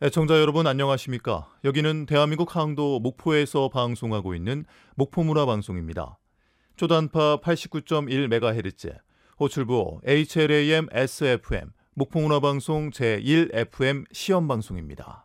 애청자 여러분 안녕하십니까? 여기는 대한민국 항도 목포에서 방송하고 있는 목포문화방송입니다. 초단파 89.1MHz, 호출부 HLAM SFM 목포문화방송 제1FM 시험방송입니다.